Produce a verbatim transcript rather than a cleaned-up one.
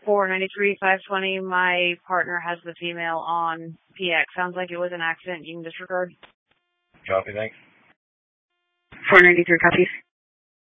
four ninety-three, five twenty. My partner has the female on P X. Sounds like it was an accident. You can disregard. Copy, thanks. four ninety-three copies.